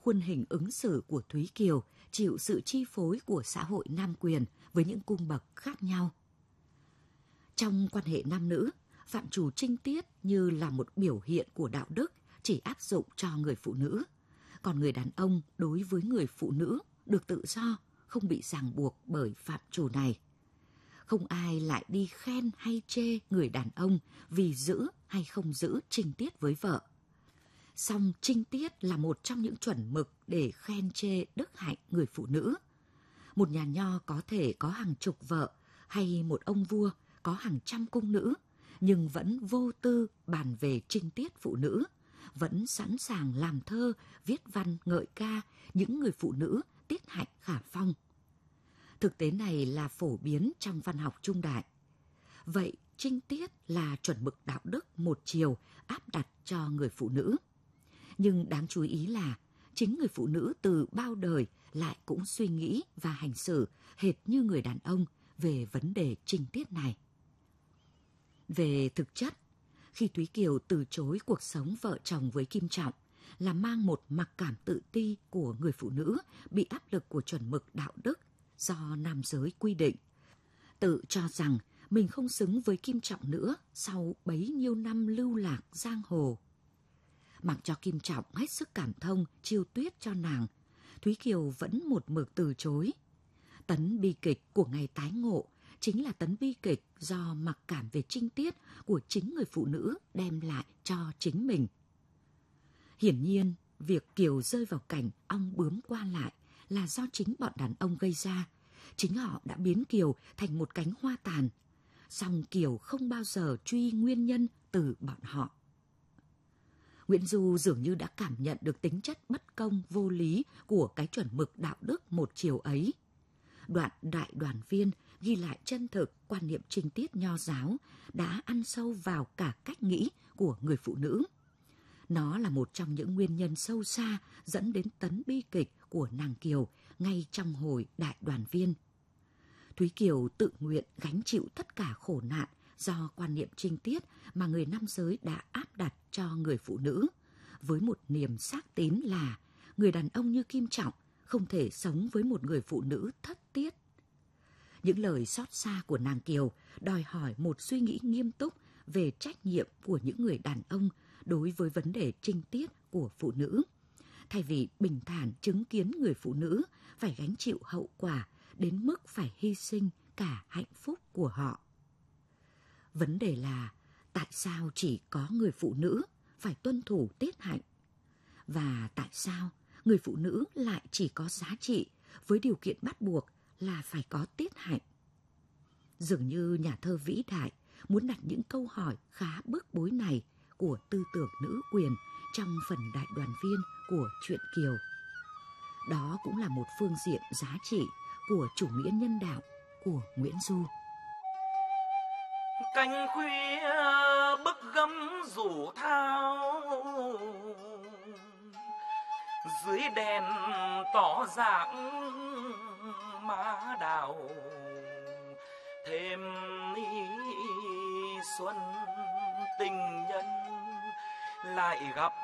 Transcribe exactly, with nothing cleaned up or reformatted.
khuôn hình ứng xử của Thúy Kiều chịu sự chi phối của xã hội nam quyền với những cung bậc khác nhau. Trong quan hệ nam nữ, phạm trù trinh tiết như là một biểu hiện của đạo đức chỉ áp dụng cho người phụ nữ, còn người đàn ông đối với người phụ nữ được tự do, không bị ràng buộc bởi phạm trù này. Không ai lại đi khen hay chê người đàn ông vì giữ hay không giữ trinh tiết với vợ. Song trinh tiết là một trong những chuẩn mực để khen chê đức hạnh người phụ nữ. Một nhà nho có thể có hàng chục vợ, hay một ông vua có hàng trăm cung nữ, nhưng vẫn vô tư bàn về trinh tiết phụ nữ, vẫn sẵn sàng làm thơ, viết văn ngợi ca những người phụ nữ tiết hạnh khả phong. Thực tế này là phổ biến trong văn học trung đại. Vậy trinh tiết là chuẩn mực đạo đức một chiều áp đặt cho người phụ nữ. Nhưng đáng chú ý là chính người phụ nữ từ bao đời lại cũng suy nghĩ và hành xử hệt như người đàn ông về vấn đề trinh tiết này. Về thực chất, khi Thúy Kiều từ chối cuộc sống vợ chồng với Kim Trọng là mang một mặc cảm tự ti của người phụ nữ bị áp lực của chuẩn mực đạo đức do nam giới quy định, tự cho rằng mình không xứng với Kim Trọng nữa sau bấy nhiêu năm lưu lạc giang hồ. Mặc cho Kim Trọng hết sức cảm thông chiêu tuyết cho nàng, Thúy Kiều vẫn một mực từ chối. Tấn bi kịch của ngày tái ngộ chính là tấn bi kịch do mặc cảm về trinh tiết của chính người phụ nữ đem lại cho chính mình. Hiển nhiên, việc Kiều rơi vào cảnh ong bướm qua lại là do chính bọn đàn ông gây ra. Chính họ đã biến Kiều thành một cánh hoa tàn. Song Kiều không bao giờ truy nguyên nhân từ bọn họ. Nguyễn Du dường như đã cảm nhận được tính chất bất công vô lý của cái chuẩn mực đạo đức một chiều ấy. Đoạn Đại Đoàn Viên ghi lại chân thực quan niệm trinh tiết nho giáo đã ăn sâu vào cả cách nghĩ của người phụ nữ. Nó là một trong những nguyên nhân sâu xa dẫn đến tấn bi kịch của nàng Kiều ngay trong hồi Đại Đoàn Viên. Thúy Kiều tự nguyện gánh chịu tất cả khổ nạn do quan niệm trinh tiết mà người nam giới đã áp đặt cho người phụ nữ, với một niềm xác tín là người đàn ông như Kim Trọng không thể sống với một người phụ nữ thất tiết. Những lời xót xa của nàng Kiều đòi hỏi một suy nghĩ nghiêm túc về trách nhiệm của những người đàn ông đối với vấn đề trinh tiết của phụ nữ, thay vì bình thản chứng kiến người phụ nữ phải gánh chịu hậu quả đến mức phải hy sinh cả hạnh phúc của họ. Vấn đề là tại sao chỉ có người phụ nữ phải tuân thủ tiết hạnh? Và tại sao người phụ nữ lại chỉ có giá trị với điều kiện bắt buộc là phải có tiết hạnh? Dường như nhà thơ vĩ đại muốn đặt những câu hỏi khá bức bối này của tư tưởng nữ quyền trong phần Đại Đoàn Viên của truyện Kiều. Đó cũng là một phương diện giá trị của chủ nghĩa nhân đạo của Nguyễn Du. Cánh khuya bức gấm rủ thao, dưới đèn tỏ dạng má đào, thêm ý xuân tình nhân lại gặp